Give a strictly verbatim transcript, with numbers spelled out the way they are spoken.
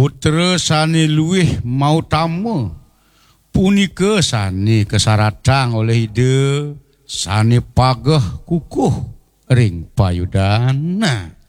putra sani luwih mau tamu punika sani kesaratang oleh ide sani pagah kukuh ring payudana